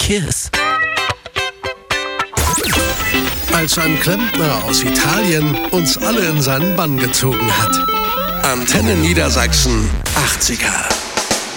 Kiss. Als ein Klempner aus Italien uns alle in seinen Bann gezogen hat. Antenne Niedersachsen 80er.